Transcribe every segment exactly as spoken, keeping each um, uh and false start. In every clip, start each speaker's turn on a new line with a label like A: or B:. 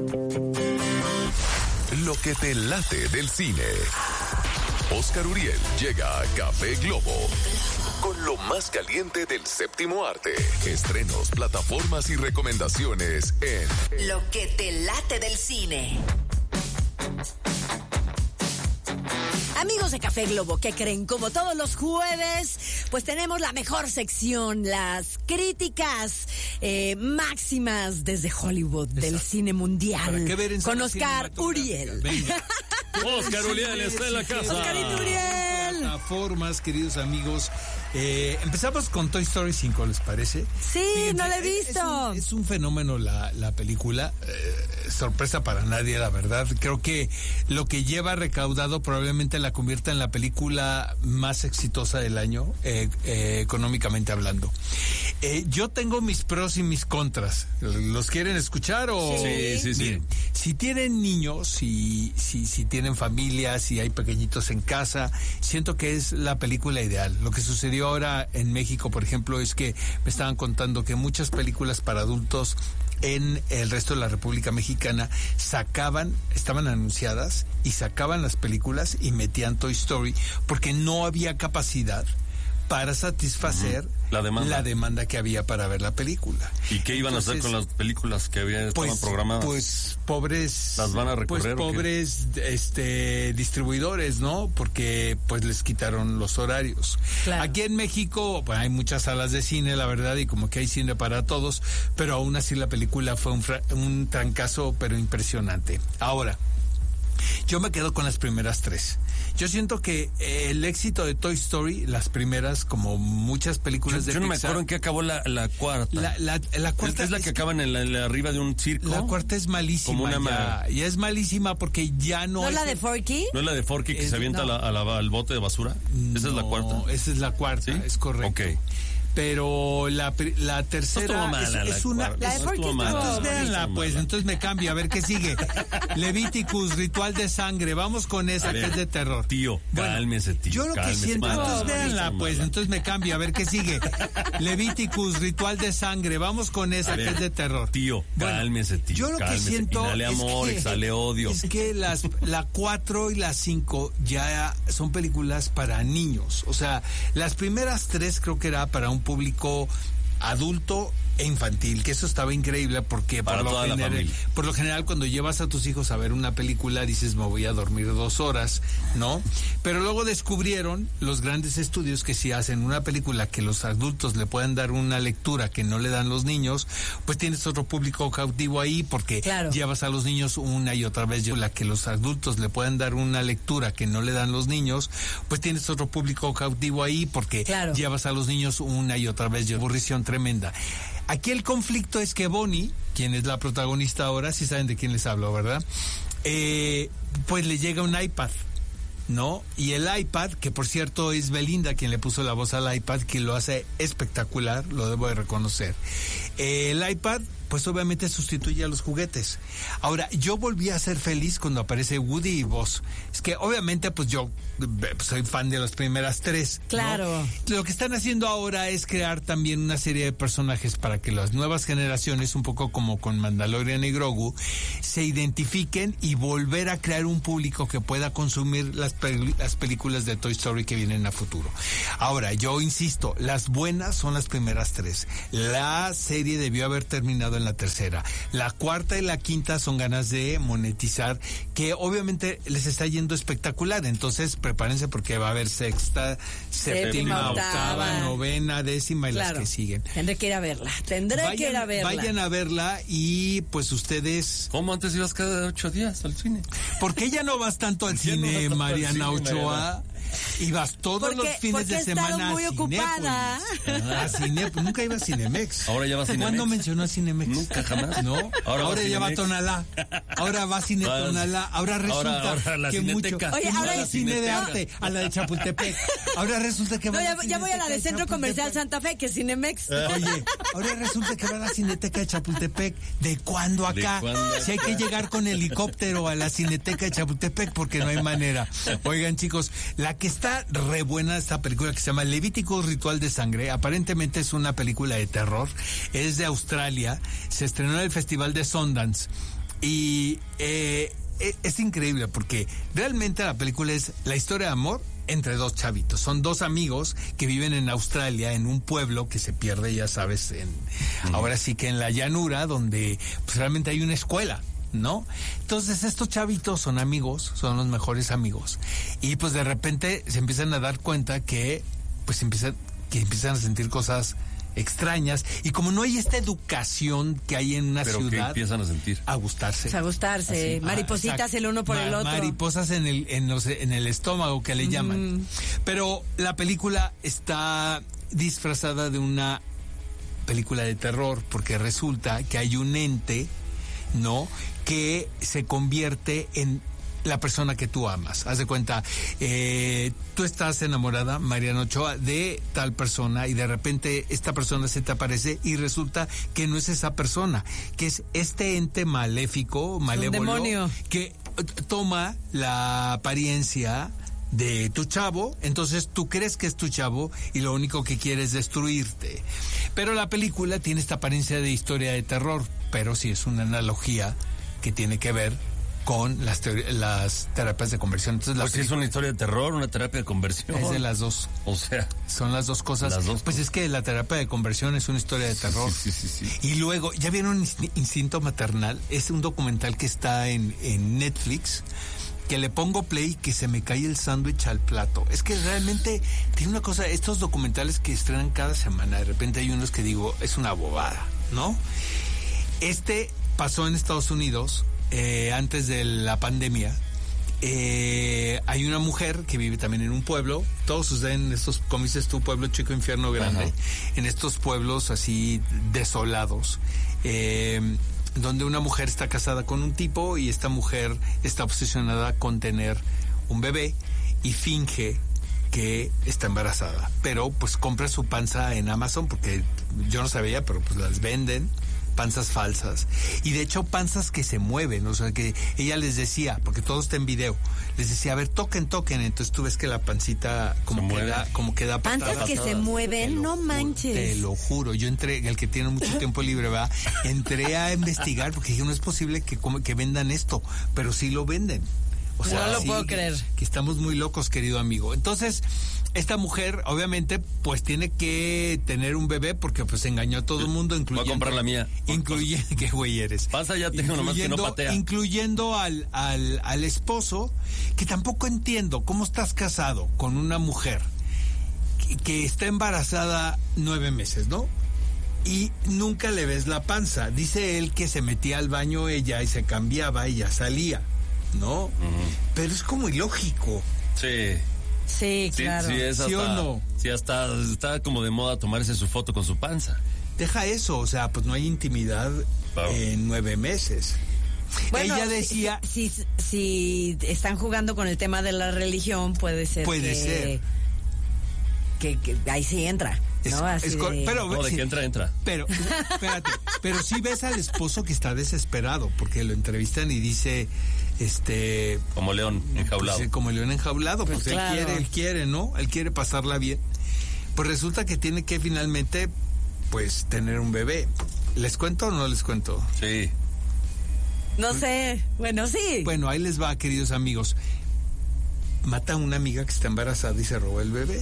A: Lo que te late del cine. Oscar Uriel llega a Café Globo con lo más caliente del séptimo arte. Estrenos, plataformas y recomendaciones en
B: Lo que te late del cine. Amigos de Café Globo, ¿qué creen? Como todos los jueves, pues tenemos la mejor sección, las críticas eh, máximas desde Hollywood, Exacto. del cine mundial, con Oscar Uriel.
C: Oscar Uriel está en la casa.
B: Oscarito Uriel.
D: Plataformas, queridos amigos. Eh, empezamos con Toy Story cinco, ¿les parece?
B: Sí, Fíjense, no la he visto.
D: Es un, es un fenómeno la, la película. Eh, sorpresa para nadie, la verdad. Creo que lo que lleva recaudado probablemente la convierta en la película más exitosa del año, eh, eh, económicamente hablando. Eh, yo tengo mis pros y mis contras. ¿Los quieren escuchar o...?
C: Sí, sí, sí.
D: Miren, si tienen niños, si, si, si tienen familias, si hay pequeñitos en casa, siento que es la película ideal. Lo que sucedió ahora en México, por ejemplo, es que me estaban contando que muchas películas para adultos en el resto de la República Mexicana sacaban, estaban anunciadas y sacaban las películas y metían Toy Story porque no había capacidad para satisfacer uh-huh. la, demanda. la demanda que había para ver la película.
C: ¿Y qué iban Entonces, a hacer con las películas que habían estaban
D: pues,
C: programadas?
D: Pues pobres,
C: las van a recorrer,
D: pues pobres este distribuidores, ¿no? Porque pues les quitaron los horarios. Claro. Aquí en México pues, hay muchas salas de cine, la verdad, y como que hay cine para todos, pero aún así la película fue un, fra- un trancazo, pero impresionante. Ahora, yo me quedo con las primeras tres. Yo siento que eh, el éxito de Toy Story, las primeras, como muchas películas
C: yo,
D: de
C: yo no
D: Pixar,
C: me acuerdo en qué acabó la, la cuarta.
D: La, la, la cuarta
C: es la que es acaban en la, en la arriba de un circo.
D: La cuarta es malísima.
C: Como una
D: ya, ya es malísima porque ya no.
B: ¿No es
D: es
B: la de Forky?
C: ¿No es la de Forky que es, se avienta no. a la, a la, al bote de basura?
D: No,
C: esa es la cuarta.
D: Esa es la cuarta, ¿sí? Es correcto.
C: Ok.
D: Pero la, la tercera
C: no
D: es,
C: mala,
D: es
C: la
D: una...
B: La de Forky estuvo mala.
D: Entonces véanla, pues, entonces me cambio, a ver qué sigue. Levíticus, Ritual de Sangre, vamos con esa que es de terror.
C: Tío, bueno, cálmese, tío.
D: Yo lo
C: cálmese,
D: que siento,
C: mala,
D: entonces
C: mala,
D: véanla,
C: mala.
D: pues, entonces me cambio, a ver qué sigue. Levíticus, Ritual de Sangre, vamos con esa que es de terror.
C: Tío,
D: bueno,
C: cálmese, tío.
D: Yo lo
C: cálmese.
D: que siento
C: Inhale amor,
D: es que,
C: exhale odio.
D: Es que las, la cuatro y la cinco ya son películas para niños. O sea, las primeras tres creo que era para un público adulto e infantil, que eso estaba increíble porque
C: para
D: por lo, general, por lo general cuando llevas a tus hijos a ver una película dices me voy a dormir dos horas, ¿no? Pero luego descubrieron los grandes estudios que si hacen una película que los adultos le puedan dar una lectura que no le dan los niños, pues tienes otro público cautivo ahí porque claro. llevas a los niños una y otra vez la que los adultos le puedan dar una lectura que no le dan los niños, pues tienes otro público cautivo ahí porque claro. llevas a los niños una y otra vez, aburrición tremenda. Aquí el conflicto es que Bonnie, quien es la protagonista ahora, si saben de quién les hablo, ¿verdad? Eh, pues le llega un iPad, ¿no? Y el iPad, que por cierto es Belinda quien le puso la voz al iPad, que lo hace espectacular, lo debo de reconocer. Eh, el iPad, pues obviamente sustituye a los juguetes. Ahora, yo volví a ser feliz cuando aparece Woody y Buzz. Es que obviamente pues yo soy fan de las primeras tres.
B: Claro.
D: ¿no? Lo que están haciendo ahora es crear también una serie de personajes para que las nuevas generaciones, un poco como con Mandalorian y Grogu, se identifiquen y volver a crear un público que pueda consumir las, pel- las películas de Toy Story que vienen a futuro. Ahora, yo insisto, las buenas son las primeras tres. La serie debió haber terminado en la tercera. La cuarta y la quinta son ganas de monetizar, que obviamente les está yendo espectacular. Entonces, prepárense porque va a haber sexta, séptima, octava, octava novena, décima y claro. las que siguen.
B: Tendré que ir a verla. Tendré vayan, que ir a verla.
D: Vayan a verla y pues ustedes...
C: ¿Cómo antes ibas cada ocho días al cine?
D: ¿Por qué ya no vas tanto al cine, no Mariana Ochoa? Ibas todos
B: porque,
D: los fines de semana
B: muy
D: a
B: ocupada.
D: A Cinépolis. Nunca iba a Cinemex.
C: Ahora ya va a Cinemex.
D: ¿Cuándo mencionó a Cinemex?
C: Nunca, jamás.
D: No.
C: Ahora,
D: ahora ya va a Tonalá. Ahora va a Cine Tonalá. Ahora resulta
C: ahora, ahora
D: que mucho.
B: Oye, ahora
D: la cine de arte, a la de Chapultepec. Ahora resulta que
B: no,
D: va
B: ya,
D: a la
B: ya voy a la de Centro Comercial Santa Fe, que es Cinemex.
D: Oye, ahora resulta que va a la Cineteca de Chapultepec. ¿De cuándo acá? ¿De cuándo? Si hay que llegar con helicóptero a la Cineteca de Chapultepec porque no hay manera. Oigan, chicos, la que está re buena esta película que se llama Levíticus, Ritual de Sangre, aparentemente es una película de terror, es de Australia, se estrenó en el Festival de Sundance. Y eh, es increíble porque realmente la película es la historia de amor entre dos chavitos. Son dos amigos que viven en Australia, en un pueblo que se pierde, ya sabes, en, uh-huh. ahora sí que en la llanura, donde pues realmente hay una escuela, ¿no? Entonces estos chavitos son amigos, son los mejores amigos. Y pues de repente se empiezan a dar cuenta que pues empiezan, que empiezan a sentir cosas extrañas, y como no hay esta educación que hay en una
C: ¿Pero
D: ciudad,
C: qué empiezan a sentir?
D: A gustarse.
B: A gustarse. Así. Maripositas ah, el uno por Ma- el otro.
D: Mariposas en el, en los, en el estómago que le mm. llaman. Pero la película está disfrazada de una película de terror, porque resulta que hay un ente, ¿no?, que se convierte en la persona que tú amas. Haz de cuenta, eh, tú estás enamorada, Mariana Ochoa, de tal persona, y de repente esta persona se te aparece y resulta que no es esa persona, que es este ente maléfico, malévolo,
B: un demonio,
D: que toma la apariencia de tu chavo. Entonces tú crees que es tu chavo y lo único que quiere es destruirte. Pero la película tiene esta apariencia de historia de terror, pero sí es una analogía que tiene que ver con las, teori- las terapias de conversión. Entonces, la
C: pues película, es una historia de terror, una terapia de conversión.
D: Es de las dos.
C: O sea,
D: son las dos cosas.
C: Las dos
D: pues
C: cosas.
D: Es que la terapia de conversión es una historia de terror.
C: Sí, sí, sí, sí.
D: Y luego, ¿ya vieron Instinto Maternal? Es un documental que está en, en Netflix, que le pongo play, que se me cae el sándwich al plato. Es que realmente tiene una cosa, estos documentales que estrenan cada semana, de repente hay unos que digo, es una bobada, ¿no? Este pasó en Estados Unidos, eh, antes de la pandemia. Eh, hay una mujer que vive también en un pueblo, todos suceden en estos, como dices tú, pueblo chico, infierno grande. Ajá. En estos pueblos así desolados, eh, donde una mujer está casada con un tipo y esta mujer está obsesionada con tener un bebé y finge que está embarazada, pero pues compra su panza en Amazon, porque yo no sabía, pero pues las venden, panzas falsas, y de hecho panzas que se mueven, o sea que ella les decía, porque todo está en video, les decía, a ver, toquen, toquen, entonces tú ves que la pancita como
C: se
D: queda,
C: mueve.
D: como queda
B: panzas
D: patada,
B: que
D: patada.
B: se mueven, no
D: Juro,
B: manches.
D: Te lo juro, yo entré, el que tiene mucho tiempo libre, va, entré a investigar, porque dije, no es posible que, que vendan esto, pero sí lo venden. O sea,
B: no lo
D: sí,
B: puedo creer.
D: Que estamos muy locos, querido amigo. Entonces, esta mujer, obviamente, pues tiene que tener un bebé porque pues engañó a todo el mundo, incluyendo...
C: Voy a comprar la mía.
D: Incluyendo... ¿Qué güey eres?
C: Pasa, ya tengo nomás que no patea.
D: Incluyendo al, al, al esposo, que tampoco entiendo cómo estás casado con una mujer que, que está embarazada nueve meses, ¿no? Y nunca le ves la panza. Dice él que se metía al baño ella y se cambiaba y ya salía, ¿no? Uh-huh. Pero es como ilógico.
C: Sí.
B: Sí, claro.
C: Sí, sí, es hasta,
D: ¿Sí o no?
C: Sí, hasta está como de moda tomarse su foto con su panza.
D: Deja eso, o sea, pues no hay intimidad claro. en nueve meses.
B: Bueno,
D: ella decía...
B: Si, si, si están jugando con el tema de la religión, puede ser
D: Puede
B: que,
D: ser.
B: Que, que ahí sí entra.
D: Es,
B: ¿no? Así
D: es,
B: de...
D: Pero,
C: no, de
D: sí,
C: que entra, entra.
D: Pero, espérate, pero sí ves al esposo que está desesperado, porque lo entrevistan y dice, este...
C: Como león enjaulado.
D: Pues, como león enjaulado, pues, pues claro. él quiere, él quiere, ¿no? Él quiere pasarla bien. Pues resulta que tiene que finalmente, pues, tener un bebé. ¿Les cuento o no les cuento?
C: Sí.
B: No sé, bueno, sí.
D: Bueno, ahí les va, queridos amigos. Mata a una amiga que está embarazada y se roba el bebé.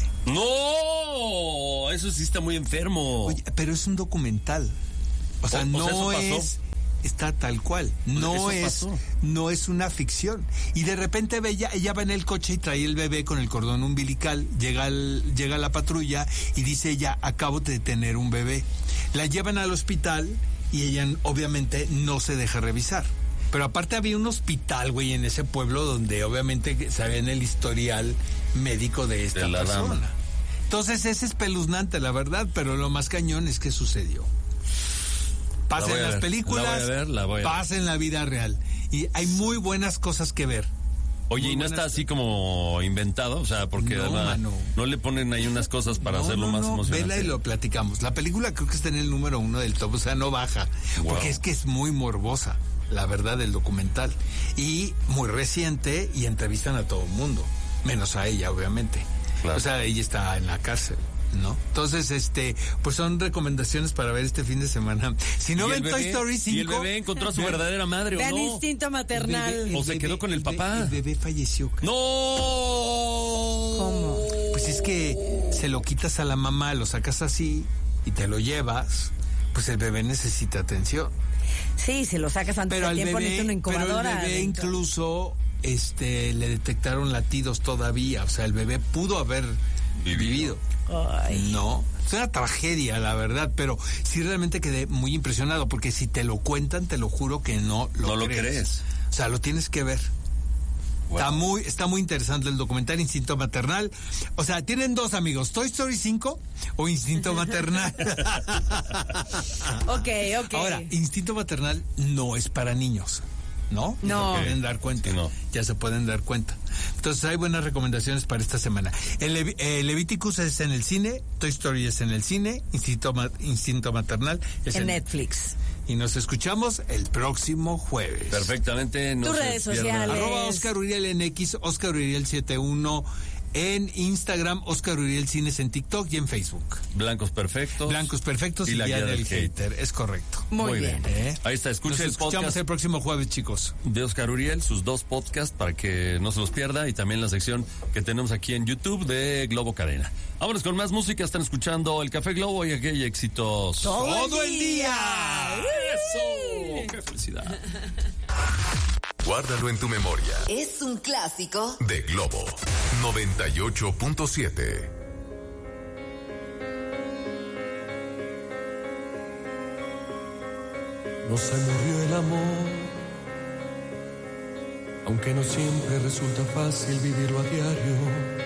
C: ¡No! Eso sí está muy enfermo.
D: Oye, pero es un documental. O sea, o, no
C: o sea,
D: es... Está tal cual. No es
C: pasó.
D: no es una ficción. Y de repente ella, ella va en el coche y trae el bebé con el cordón umbilical. Llega, el, llega la patrulla y dice ella, acabo de tener un bebé. La llevan al hospital y ella obviamente no se deja revisar. Pero aparte había un hospital, güey, en ese pueblo donde obviamente sabían el historial médico de esta
C: de la
D: persona.
C: Dama.
D: Entonces es espeluznante, la verdad, pero lo más cañón es que sucedió. Pasa en las
C: ver,
D: películas,
C: la voy a ver, la voy a
D: pasa
C: ver.
D: en la vida real. Y hay muy buenas cosas que ver.
C: Oye,
D: muy
C: ¿y no
D: buenas...
C: está así como inventado? O sea, porque
D: no,
C: además,
D: mano.
C: no le ponen ahí unas cosas para
D: no,
C: hacerlo
D: no,
C: más
D: no,
C: emocionante.
D: Vela y lo platicamos. La película creo que está en el número uno del top, o sea, no baja. Wow. Porque es que es muy morbosa, la verdad, el documental. Y muy reciente y entrevistan a todo el mundo, menos a ella, obviamente. Claro. O sea, ella está en la cárcel. ¿no? Entonces, este, pues son recomendaciones para ver este fin de semana. Si no ven Toy Story cinco...
C: Y el bebé encontró a su verdadera madre, ¿o
B: Vean
C: no?
B: Instinto Maternal.
D: El bebé,
C: ¿O se
D: bebé,
C: quedó con el papá?
D: El bebé falleció.
C: ¡No!
B: ¿Cómo?
D: Pues es que se lo quitas a la mamá, lo sacas así y te lo llevas, pues el bebé necesita atención.
B: Sí, si lo sacas antes
D: Pero
B: de
D: al
B: tiempo,
D: bebé,
B: necesita una
D: pero
B: incubadora.
D: el bebé
B: adentro.
D: incluso este, le detectaron latidos todavía, o sea, el bebé pudo haber vivido.
B: Ay.
D: No, es una tragedia, la verdad, pero sí realmente quedé muy impresionado, porque si te lo cuentan, te lo juro que no lo
C: No lo
D: crees.
C: crees.
D: O sea, lo tienes que ver.
C: Wow.
D: Está muy, está muy interesante el documental Instinto Maternal. O sea, tienen dos amigos, Toy Story cinco o Instinto Maternal.
B: Ok, ok.
D: Ahora, Instinto Maternal no es para niños, ¿no?
B: No.
D: Se pueden dar cuenta.
C: Sí, no.
D: Ya se pueden dar cuenta. Entonces hay buenas recomendaciones para esta semana. El Levi- eh, Leviticus es en el cine, Toy Story es en el cine, Instinto, Ma- Instinto Maternal es
B: En
D: en
B: Netflix.
D: Y nos escuchamos el próximo jueves.
C: Perfectamente. No
B: Tus
C: se
B: redes
C: pierdan.
B: sociales.
D: Arroba Oscar Uriel en X, Oscar Uriel setenta y uno en Instagram, Oscar Uriel Cines en TikTok y en Facebook.
C: Blancos perfectos.
D: Blancos perfectos y, la guía del hater. Es correcto.
B: Muy, bien.
D: ¿Eh?
C: Ahí está, escucha
D: Nos
C: el
D: escuchamos
C: podcast
D: el próximo jueves, chicos.
C: de Oscar Uriel, sus dos podcasts para que no se los pierda, y también la sección que tenemos aquí en YouTube de Globo Cadena. Vámonos con más música. Están escuchando el Café Globo y aquí hay éxitos
B: Todo el día.
C: ¡Eso! ¡Qué felicidad!
A: Guárdalo en tu memoria.
E: Es un clásico
A: De Globo noventa y ocho punto siete.
F: No se murió el amor, aunque no siempre resulta fácil vivirlo a diario.